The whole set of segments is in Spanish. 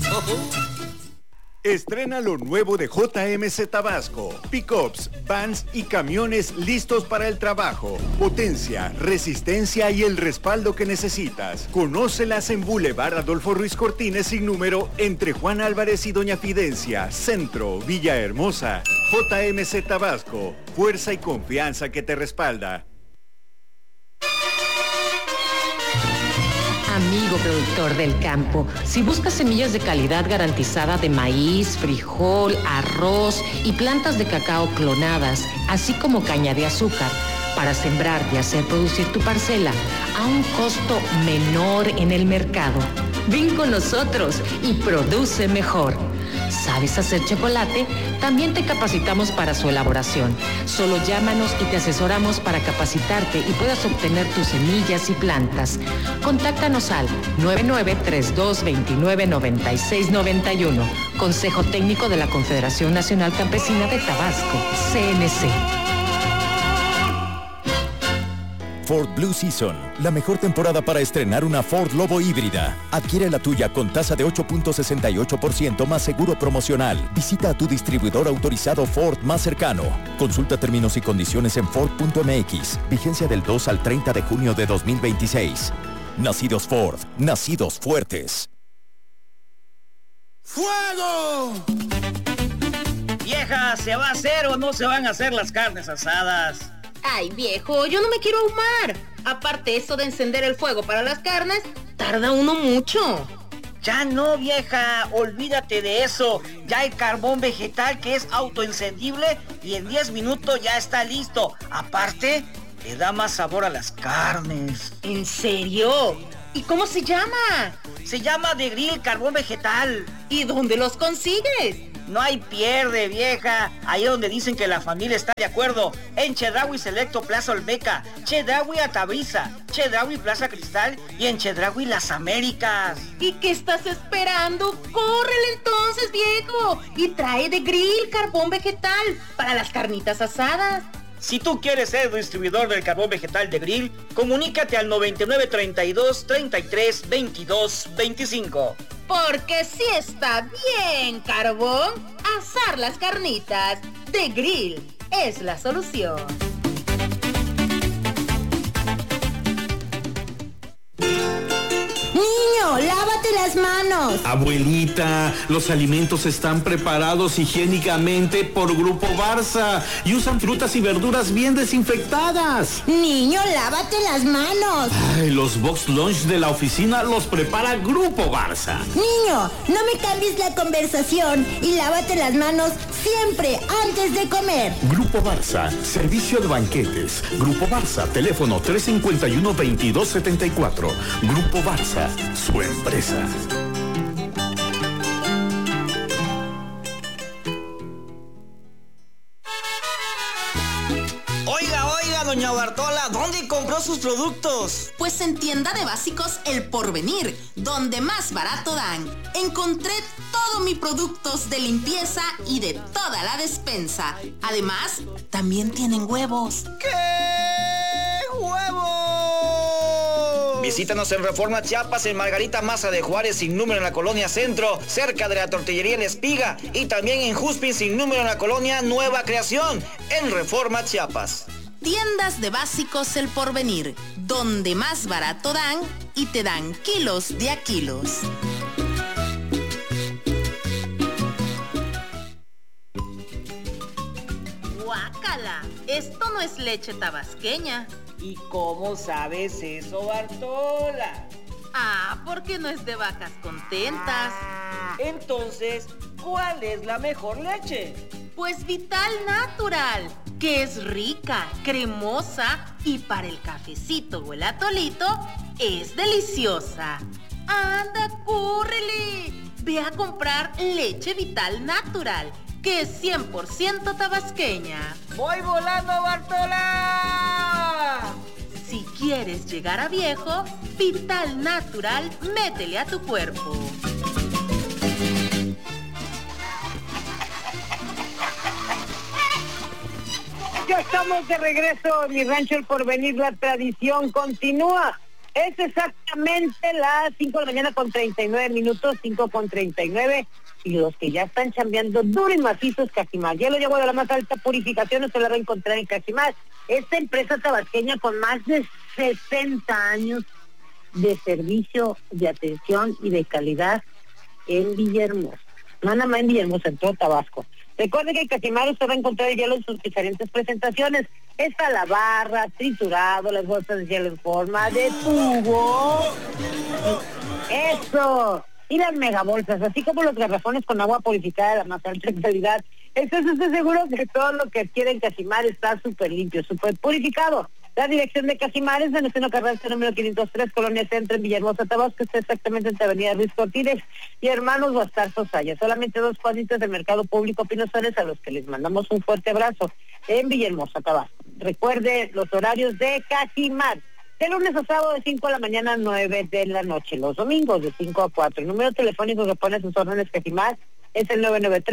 Estrena lo nuevo de JMC Tabasco. Pickups, vans y camiones listos para el trabajo. Potencia, resistencia y el respaldo que necesitas. Conócelas en Boulevard Adolfo Ruiz Cortines sin número entre Juan Álvarez y Doña Fidencia, Centro, Villahermosa. JMC Tabasco, fuerza y confianza que te respalda. Amigo productor del campo, si buscas semillas de calidad garantizada de maíz, frijol, arroz y plantas de cacao clonadas, así como caña de azúcar, para sembrar y hacer producir tu parcela a un costo menor en el mercado, ven con nosotros y produce mejor. ¿Sabes hacer chocolate? También te capacitamos para su elaboración. Solo llámanos y te asesoramos para capacitarte y puedas obtener tus semillas y plantas. Contáctanos al 9932299691. Consejo Técnico de la Confederación Nacional Campesina de Tabasco, CNC. Ford Blue Season, la mejor temporada para estrenar una Ford Lobo híbrida. Adquiere la tuya con tasa de 8.68% más seguro promocional. Visita a tu distribuidor autorizado Ford más cercano. Consulta términos y condiciones en Ford.mx. Vigencia del 2 al 30 de junio de 2026. Nacidos Ford, nacidos fuertes. ¡Fuego! Vieja, ¿se va a hacer o no se van a hacer las carnes asadas? Ay, viejo, yo no me quiero ahumar. Aparte, eso de encender el fuego para las carnes, tarda uno mucho. Ya no, vieja, olvídate de eso. Ya hay carbón vegetal que es autoencendible y en 10 minutos ya está listo. Aparte, le da más sabor a las carnes. ¿En serio? ¿Y cómo se llama? Se llama De Grill Carbón Vegetal. ¿Y dónde los consigues? No hay pierde, vieja. Ahí donde dicen que la familia está de acuerdo. En Chedraui Selecto Plaza Olmeca, Chedraui Atabriza, Chedraui Plaza Cristal y en Chedraui Las Américas. ¿Y qué estás esperando? ¡Córrele entonces, viejo! Y trae De Grill Carbón Vegetal para las carnitas asadas. Si tú quieres ser distribuidor del carbón vegetal De Grill, comunícate al 9932 33 22 25. Porque si está bien carbón, asar las carnitas. De Grill es la solución. Niño, lávate las manos. Abuelita, los alimentos están preparados higiénicamente por Grupo Barça y usan frutas y verduras bien desinfectadas. Niño, lávate las manos. Ay, los box lunch de la oficina los prepara Grupo Barça. Niño, no me cambies la conversación y lávate las manos siempre antes de comer. Grupo Barça, servicio de banquetes. Grupo Barça, teléfono 351-2274. Grupo Barça, su empresa. Oiga, doña Bartola, ¿dónde compró sus productos? Pues en Tienda de Básicos El Porvenir, donde más barato dan. Encontré todos mis productos de limpieza y de toda la despensa. Además, también tienen huevos. ¿Qué? ¡Huevos! Visítanos en Reforma Chiapas, en Margarita Maza de Juárez, sin número en la Colonia Centro, cerca de la Tortillería La Espiga, y también en Juspin, sin número en la Colonia Nueva Creación, en Reforma Chiapas. Tiendas de Básicos El Porvenir, donde más barato dan y te dan kilos de a kilos. Guácala, esto no es leche tabasqueña. ¿Y cómo sabes eso, Bartola? Ah, porque no es de vacas contentas. Entonces, ¿cuál es la mejor leche? Pues Vital Natural, que es rica, cremosa y para el cafecito o el atolito es deliciosa. ¡Anda, córrele! Ve a comprar leche Vital Natural, que es 100% tabasqueña. ¡Voy volando, Bartola! Si quieres llegar a viejo, Vital Natural, métele a tu cuerpo. Ya estamos de regreso, mi rancho El Porvenir, la tradición continúa. Es exactamente las 5 de la mañana con 39 minutos, 5:39, y los que ya están chambeando duro y macizo es Cajimar. Ya lo llevo de la más alta purificación, usted la va a encontrar en Cajimar. Esta empresa tabasqueña con más de 60 años de servicio, de atención y de calidad en Villahermosa. No nada más en Villahermosa, en todo Tabasco. Recuerde que en Cajimar usted va a encontrar el hielo en sus diferentes presentaciones. Está la barra, triturado, las bolsas de hielo en forma de tubo. ¡Eso! Y las megabolsas, así como los garrafones con agua purificada de la más alta calidad. Entonces estoy seguro que todo lo que quiere en Cajimar está súper limpio, súper purificado. La dirección de Cajimar es en el Carranza número 503, Colonia Centro, en Villahermosa, Tabasco, está exactamente entre Avenida Ruiz Cortines y Hermanos Bastar Sosaya. Solamente 2 cuadritos del Mercado Público Pino Suárez, a los que les mandamos un fuerte abrazo en Villahermosa, Tabasco. Recuerde los horarios de Cajimar, de lunes a sábado de 5 de la mañana a 9 de la noche, los domingos de 5 a 4. El número telefónico que pone sus órdenes Cajimar es el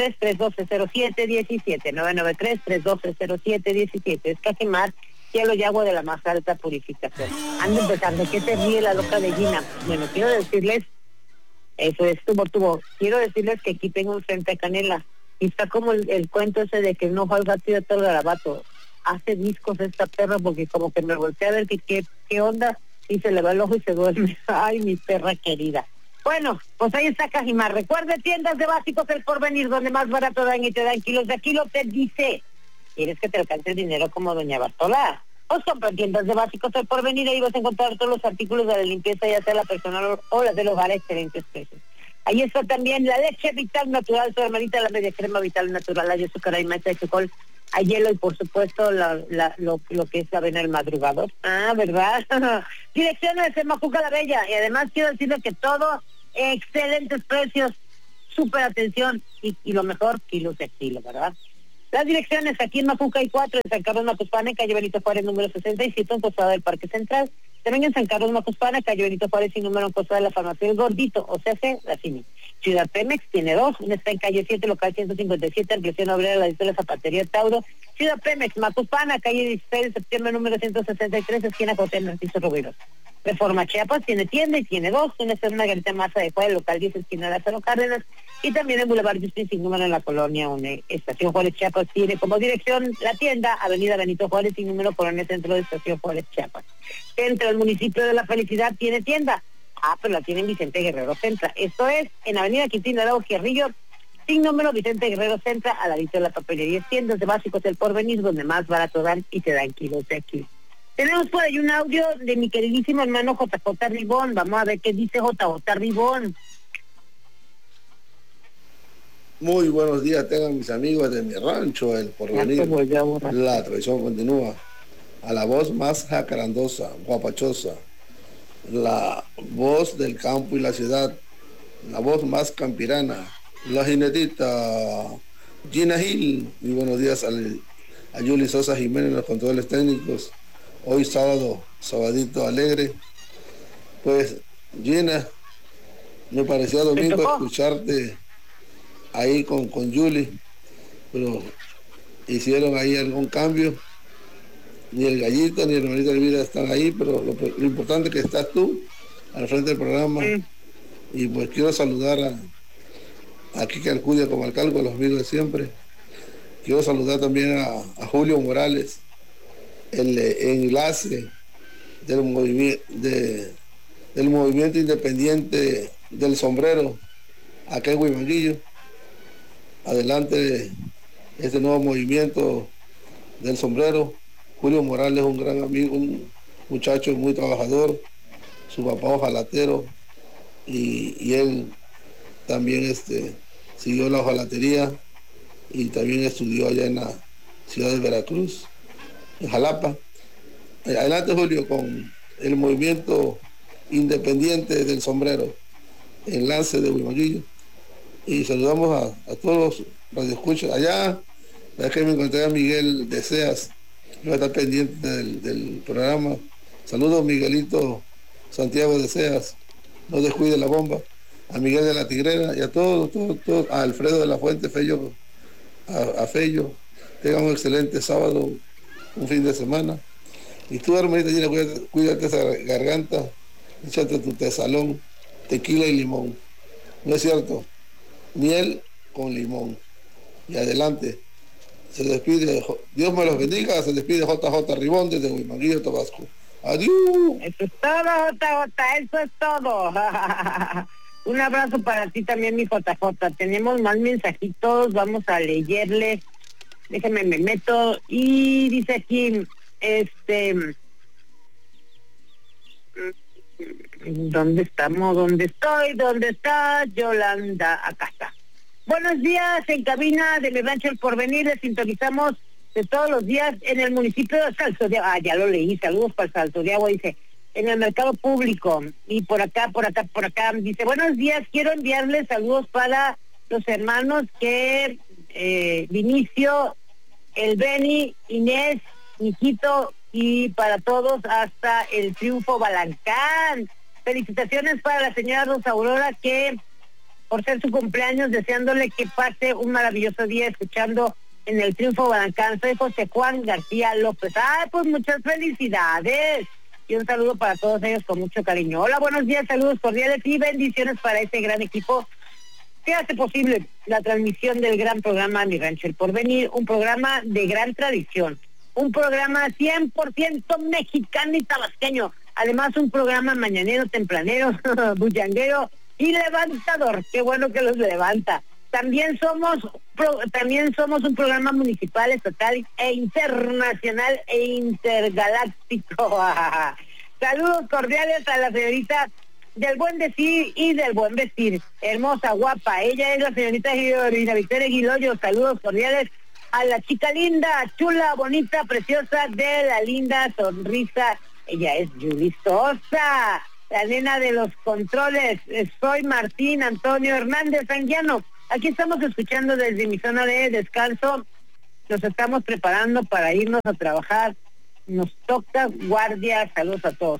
993-312-0717, 993-312-0717, es Cajimar, cielo y agua de la más alta purificación. Ando empezando, ¿qué te ríe la loca de Gina? Bueno, quiero decirles, eso es tubo, quiero decirles que aquí tengo un frente a Canela, y está como el cuento ese de que no ojo al gato y de todo el garabato. Hace discos esta perra porque como que me voltea a ver que qué onda, y se le va el ojo y se duerme. Ay, mi perra querida. Bueno, pues ahí está Cajimar. Recuerde, tiendas de básicos El Porvenir, donde más barato dan y te dan kilos de kilo, te dice. ¿Quieres que te alcance el dinero como doña Bartola? Pues compra tiendas de básicos El Porvenir, ahí vas a encontrar todos los artículos de la limpieza, ya sea la personal o la del hogar a excelentes precios. Ahí está también la leche Vital Natural, su hermanita, la media crema Vital Natural, hay azúcar, hay maíz, hay chocolate, hay hielo y por supuesto lo que es la avena del madrugador. Ah, ¿verdad? Direcciones en Macuca la Bella, y además quiero decirle que todo, excelentes precios, súper atención y lo mejor, kilos de kilo, ¿verdad? Las direcciones aquí en Macuca hay 4, en San Carlos Macuspana, en calle Benito Juárez número 67, en Posada del Parque Central. También en San Carlos Macuspana, calle Benito Juárez y número en Posada de la Farmacia El Gordito, o sea, la CIMI. Ciudad Pemex tiene 2, una está en calle 7, local 157, ampliación obrera, la de la Zapatería Tauro. Ciudad Pemex, Macuspana, calle 16 de septiembre número 163, esquina José Narciso Rubiros. Reforma Chiapas tiene tienda y tiene 2, una está en una garita Maza de Juárez, local 10, esquina Lázaro Cárdenas, y también en Boulevard Justin sin número en la colonia UNE. Estación Juárez Chiapas tiene como dirección la tienda Avenida Benito Juárez sin número, colonia Centro de Estación Juárez Chiapas. Centro del municipio de La Felicidad tiene tienda, pero la tiene en Vicente Guerrero Centra. Esto es en Avenida Quintín Arau Guerrillo, sin número, Vicente Guerrero Centra, al ladito de la papelería. Tiendas de básicos El Porvenir, donde más barato dan y te dan kilos de aquí. Tenemos por ahí un audio de mi queridísimo hermano JJ Ribón. Vamos a ver qué dice JJ Ribón. Muy buenos días, tengan mis amigos de mi rancho, El Porvenir. La tradición continúa. A la voz más jacarandosa, guapachosa, la voz del campo y la ciudad, la voz más campirana, la jinetita Gina Gil. Muy buenos días a Yuli Sosa Jiménez en los controles técnicos. Hoy sábado, sabadito alegre. Pues Gina, me parecía domingo escucharte ahí con Yuli, pero hicieron ahí algún cambio. Ni el Gallito ni el hermanito Elvira están ahí, pero lo importante es que estás tú al frente del programa. Y pues quiero saludar a Kike Alcudia como alcalde, a los amigos de siempre. Quiero saludar también a Julio Morales, el enlace del movimiento independiente del sombrero acá en Huimanguillo. Adelante este nuevo movimiento del sombrero. Julio Morales es un gran amigo, un muchacho muy trabajador, su papá ojalatero, y él también siguió la hojalatería y también estudió allá en la ciudad de Veracruz, en Jalapa. Adelante, Julio, con el movimiento independiente del sombrero, enlace de Huimanguillo. Y saludamos a todos los que escuchan allá. Es que me encontré a Miguel Deseas, que va a estar pendiente del programa. Saludos, Miguelito Santiago Deseas, no descuide la bomba. A Miguel de la Tigrera y a todos, a Alfredo de la Fuente, Fello, a Fello. Tengan un excelente sábado, un fin de semana. Y tú, hermanita, cuídate esa garganta, échate tu tesalón, tequila y limón. ¿No es cierto? Miel con limón. Y adelante. Se despide, Dios me los bendiga, se despide JJ Ribón desde Huimanguillo, Tabasco. Adiós. Eso es todo, JJ, eso es todo. Un abrazo para ti también, mi JJ. Tenemos más mensajitos, vamos a leerle. Déjame, me meto. Y dice aquí, ¿dónde estamos? ¿Dónde estoy? ¿Dónde está Yolanda? Acá está. Buenos días, en cabina de Mi Rancho El Porvenir, les sintonizamos de todos los días en el municipio de Salto de Agua. Ya lo leí, saludos para Salto de Agua, dice, en el mercado público. Y por acá, dice, buenos días, quiero enviarles saludos para los hermanos que Vinicio, el Beni, Inés, Niquito, y para todos hasta el Triunfo Balancán. Felicitaciones para la señora Rosa Aurora, que por ser su cumpleaños, deseándole que pase un maravilloso día escuchando en el Triunfo Balancán. Soy José Juan García López. Pues muchas felicidades. Y un saludo para todos ellos con mucho cariño. Hola, buenos días, saludos cordiales y bendiciones para este gran equipo que hace posible la transmisión del gran programa Mi Rancho El Porvenir, un programa de gran tradición, un programa 100% mexicano y tabasqueño, además un programa mañanero, tempranero, bullanguero y levantador. Qué bueno que los levanta. También somos un programa municipal, estatal e internacional e intergaláctico. Saludos cordiales a la señorita del buen decir y del buen vestir, hermosa, guapa. Ella es la señorita Georgina Victoria Guiloyo. Saludos cordiales a la chica linda, chula, bonita, preciosa, de la linda sonrisa. Ella es Julie Sosa, la nena de los controles. Soy Martín Antonio Hernández Anguiano. Aquí estamos escuchando desde mi zona de descanso. Nos estamos preparando para irnos a trabajar. Nos toca guardia. Saludos a todos.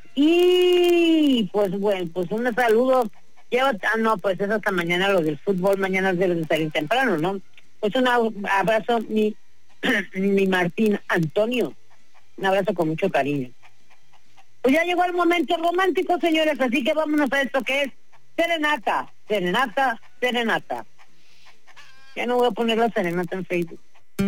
Y pues bueno, pues un saludo. No, pues es hasta mañana lo del fútbol. Mañana debe de salir temprano, ¿no? Pues un abrazo, mi Martín Antonio. Un abrazo con mucho cariño. Pues ya llegó el momento romántico, señores, así que vámonos a esto que es serenata, serenata, serenata. Ya no voy a poner la serenata en Facebook.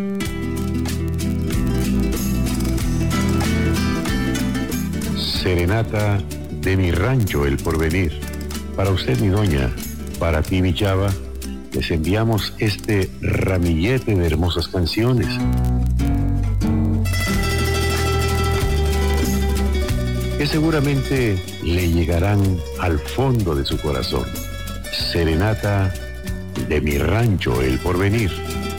Serenata de Mi Rancho El Porvenir. Para usted, mi doña, para ti, mi chava, les enviamos este ramillete de hermosas canciones. Que seguramente le llegarán al fondo de su corazón. Serenata de Mi Rancho El Porvenir.